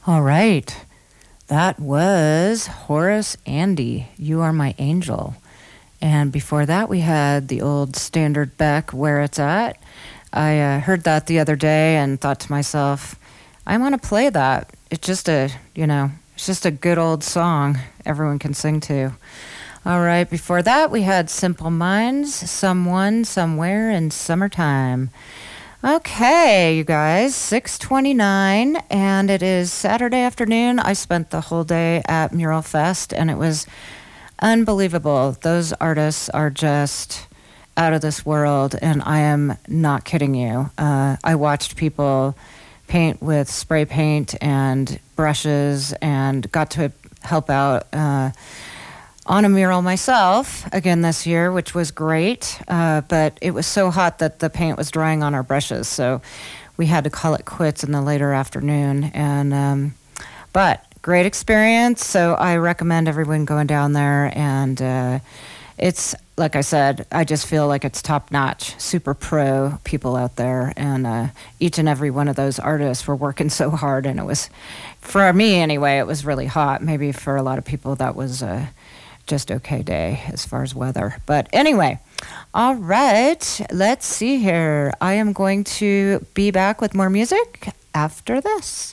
All right. That was Horace Andy, You Are My Angel. And before that, we had the old standard Beck, Where It's At. I heard that the other day and thought to myself, I want to play that. It's just a good old song everyone can sing to. All right, before that, we had Simple Minds, Someone, Somewhere in Summertime. Okay, you guys, 6:29, and it is Saturday afternoon. I spent the whole day at Mural Fest, and it was unbelievable. Those artists are just out of this world, and I am not kidding you. I watched people paint with spray paint and brushes and got to help out on a mural myself again this year, which was great. But it was so hot that the paint was drying on our brushes, so we had to call it quits in the later afternoon. And but great experience. So I recommend everyone going down there. And it's like I said, I just feel like it's top notch, super pro people out there, and each and every one of those artists were working so hard. And it was, for me anyway, it was really hot. Maybe for a lot of people that was just okay day as far as weather. But anyway, all right, let's see here. I am going to be back with more music after this.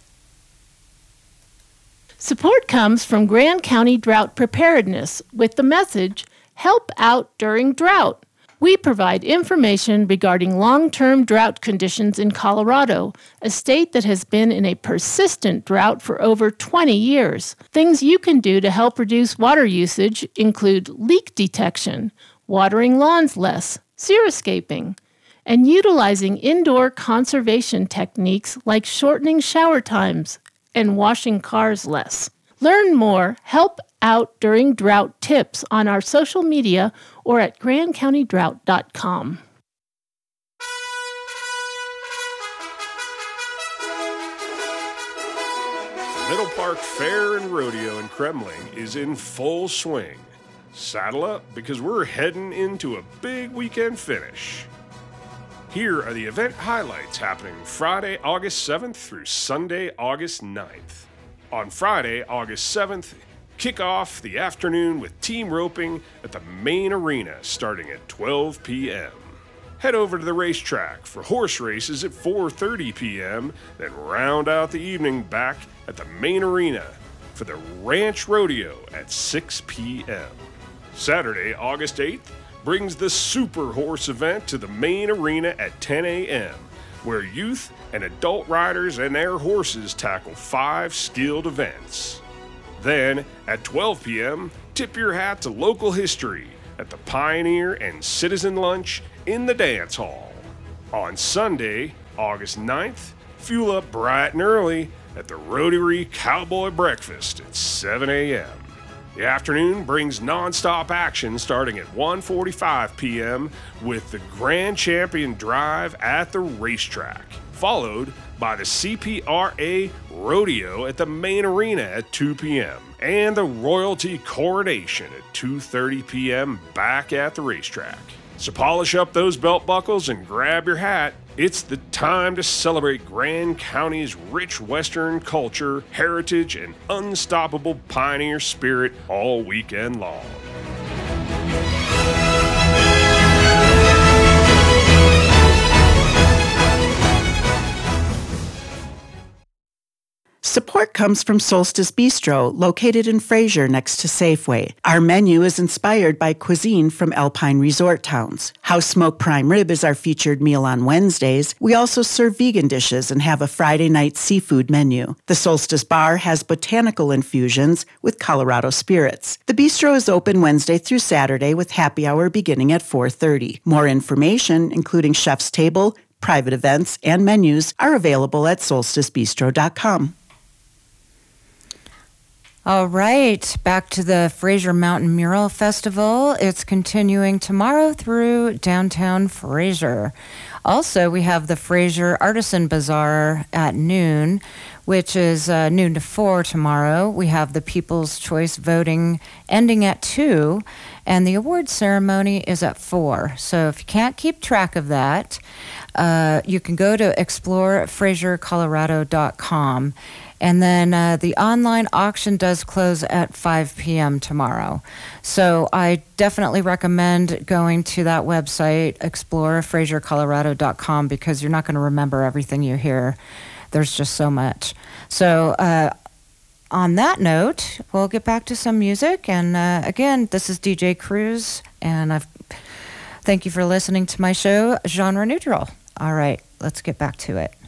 Support comes from Grand County Drought Preparedness with the message, Help Out During Drought. We provide information regarding long-term drought conditions in Colorado, a state that has been in a persistent drought for over 20 years. Things you can do to help reduce water usage include leak detection, watering lawns less, xeriscaping, and utilizing indoor conservation techniques like shortening shower times and washing cars less. Learn more, help out during drought tips on our social media or at grandcountydrought.com. Middle Park Fair and Rodeo in Kremling is in full swing. Saddle up because we're heading into a big weekend finish. Here are the event highlights happening Friday, August 7th through Sunday, August 9th. On Friday, August 7th, kick off the afternoon with team roping at the main arena starting at 12 p.m. Head over to the racetrack for horse races at 4:30 p.m., then round out the evening back at the main arena for the Ranch Rodeo at 6 p.m. Saturday, August 8th, brings the Super Horse event to the main arena at 10 a.m., where youth and adult riders and their horses tackle 5 skilled events. Then, at 12 p.m., tip your hat to local history at the Pioneer and Citizen Lunch in the Dance Hall. On Sunday, August 9th, fuel up bright and early at the Rotary Cowboy Breakfast at 7 a.m. The afternoon brings non-stop action starting at 1:45 p.m. with the Grand Champion Drive at the racetrack, followed by the CPRA Rodeo at the main arena at 2 p.m. and the Royalty Coronation at 2:30 p.m. back at the racetrack. So polish up those belt buckles and grab your hat. It's the time to celebrate Grand County's rich Western culture, heritage, and unstoppable pioneer spirit all weekend long. Support comes from Solstice Bistro, located in Fraser next to Safeway. Our menu is inspired by cuisine from Alpine resort towns. House Smoked Prime Rib is our featured meal on Wednesdays. We also serve vegan dishes and have a Friday night seafood menu. The Solstice Bar has botanical infusions with Colorado spirits. The bistro is open Wednesday through Saturday with happy hour beginning at 4:30. More information, including chef's table, private events, and menus, are available at solsticebistro.com. All right, back to the Fraser Mountain Mural Festival. It's continuing tomorrow through downtown Fraser. Also, we have the Fraser Artisan Bazaar at noon, which is noon to 4 tomorrow. We have the People's Choice voting ending at 2, and the award ceremony is at 4. So if you can't keep track of that, you can go to explorefrasercolorado.com. And then the online auction does close at 5 p.m. tomorrow. So I definitely recommend going to that website, explorefrasercolorado.com, because you're not going to remember everything you hear. There's just so much. So on that note, we'll get back to some music. And again, this is DJ Cruz, and thank you for listening to my show, Genre Neutral. All right, let's get back to it.